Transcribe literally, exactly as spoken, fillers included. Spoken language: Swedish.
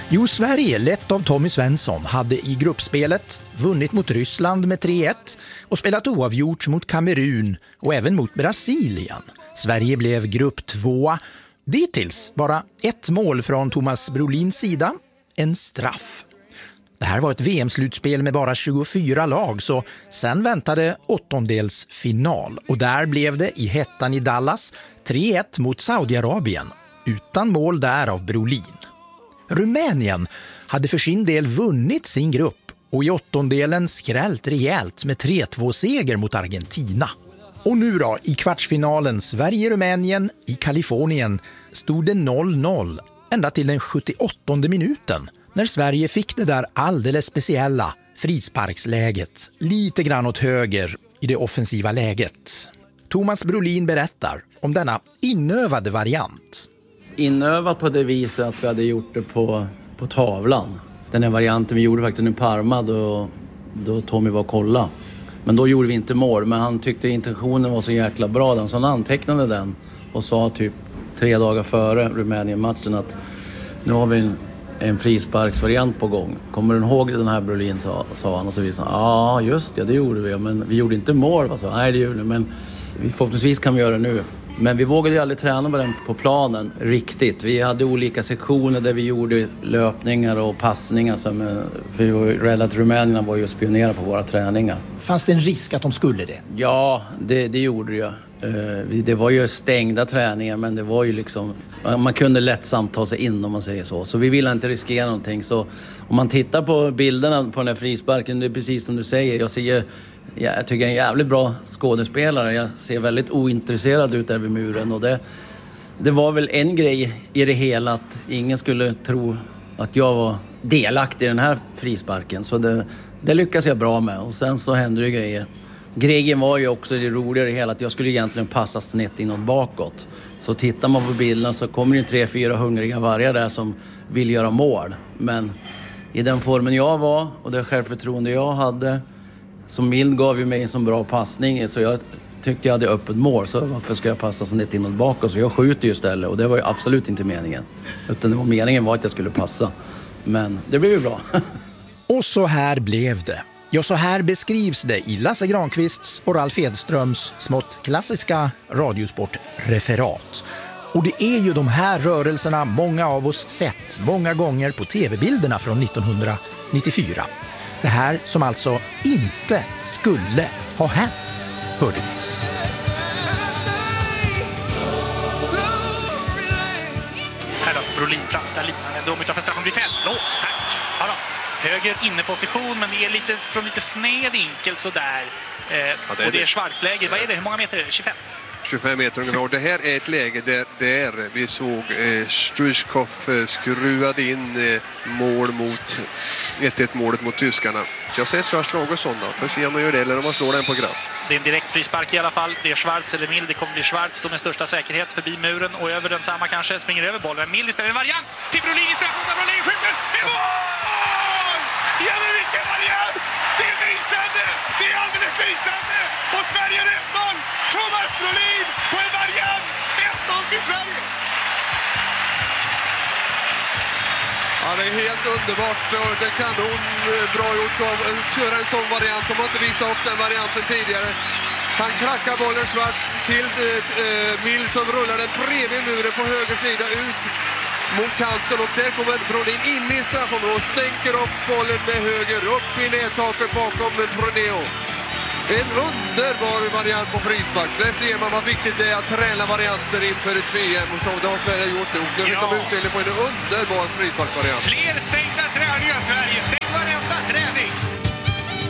Jo, Sverige, lett av Tommy Svensson, hade i gruppspelet vunnit mot Ryssland med tre ett och spelat oavgjort mot Kamerun och även mot Brasilien. Sverige blev grupp två. Dittills bara ett mål från Thomas Brolins sida, en straff. Det här var ett V M-slutspel med bara tjugofyra lag, så sen väntade åttondelsfinal. Och där blev det i hettan i Dallas tre ett mot Saudiarabien, utan mål där av Brolin. Rumänien hade för sin del vunnit sin grupp och i åttondelen skrällt rejält med tre två-seger mot Argentina. Och nu då, i kvartsfinalen Sverige-Rumänien i Kalifornien stod det noll noll ända till den sjuttioåttonde minuten när Sverige fick det där alldeles speciella frisparksläget lite grann åt höger i det offensiva läget. Thomas Brolin berättar om denna inövade variant. Inövat på det viset att vi hade gjort det på, på tavlan. Den här varianten vi gjorde faktiskt i Parma då, då Tommy var och kolla. Men då gjorde vi inte mål, men han tyckte intentionen var så jäkla bra. Så han antecknade den och sa typ tre dagar före Rumänien-matchen att nu har vi en, en frisparksvariant på gång. Kommer du ihåg den här, Brolin, sa, sa han, och så visade han. Ja, just det, det gjorde vi, men vi gjorde inte mål. Alltså. Nej, det gjorde vi, men vi, förhoppningsvis kan vi göra det nu. Men vi vågade ju aldrig träna med den på planen riktigt. Vi hade olika sektioner där vi gjorde löpningar och passningar. Som, för vi var ju rädda att Rumänierna var ju och spionerade på våra träningar. Fanns det en risk att de skulle det? Ja, det, det gjorde det ju. Det var ju stängda träningar, men det var ju liksom... Man kunde lättsamt ta sig in, om man säger så. Så vi ville inte riskera någonting. Så om man tittar på bilderna på den här frisparken, det är precis som du säger. Jag ser... Jag tycker jag är en jävligt bra skådespelare. Jag ser väldigt ointresserad ut där vid muren. Och det, det var väl en grej i det hela att ingen skulle tro att jag var delaktig i den här frisparken. Så det, det lyckas jag bra med. Och sen så hände det grejer. Grejen var ju också det roligare i hela att jag skulle egentligen passa snett inåt bakåt. Så tittar man på bilden så kommer det tre, fyra hungriga vargar där som vill göra mål. Men i den formen jag var och det självförtroende jag hade... Så Mild gav ju mig en så bra passning så jag tyckte jag hade öppet mål. Så varför ska jag passa snett inåt bakåt? Så jag skjuter ju istället och det var ju absolut inte meningen. Utan det var meningen var att jag skulle passa. Men det blev ju bra. Och så här blev det. Ja, så här beskrivs det i Lasse Granqvists och Ralf Edströms smått klassiska radiosportreferat. Och det är ju de här rörelserna många av oss sett många gånger på tv-bilderna från nittonhundranittiofyra. Det här som alltså inte skulle ha hänt, hörde vi. Här då, Brolin framställer linan ändå om utanför straffen blir fälld. Lås, tack. Ja då. Höger inneposition, men det är lite från lite sned vinkel sådär. Eh, ja, det och det är Schwarz-läge. Vad är det? Hur många meter är det? tjugofem? tjugofem meter ungefär. Det här är ett läge där, där vi såg eh, Struiskov eh, skruade in eh, mål mot ett ett målet mot tyskarna. Jag ser så jag slår sådana. Får se om de gör det eller om man slår den på grabb. Det är en direkt frispark i alla fall. Det är Schwarz eller Mild. Det kommer bli Schwarz då med största säkerhet förbi muren och över den samma kanske. Springer över bollen. Mild istället en variant till Brolin i straffområdet. Brolin skjuter. Det är mål! Ja, men vilken variant! Det är lysande! Det är alldeles lysande! Och Sverige ett noll! Thomas Brolin på en variant! ett noll till Sverige! Ja, det är helt underbart och det kan hon bra gjort att köra en sån variant. De har inte visat upp den varianten tidigare. Han krackar bollen Schwarz till eh, Mild som rullar den bredvid muren på höger sida ut mot kanten. Och där kommer Brolin in i straffområdet och stänker upp bollen med höger upp i nättaket bakom Proneo. En underbar variant på frispark. Där ser man vad viktigt det är att träna varianter inför ett V M. Och så det har Sverige gjort det. Nu fick de utdelning på en underbar frisparksvariant. Fler stängda träningar Sverige. Stäng varenda träning.